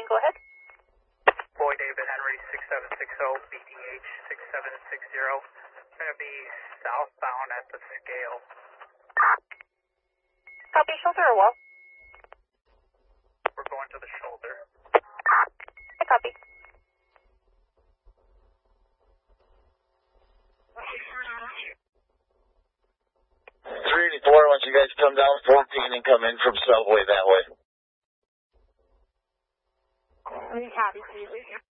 go ahead. Boy David Henry 6760, BDH 6760. Going to be southbound at the scale. Copy, shoulder or wall? We're going to the shoulder. I copy. 384, once you guys come down 14 and come in from subway that way. Copy, please.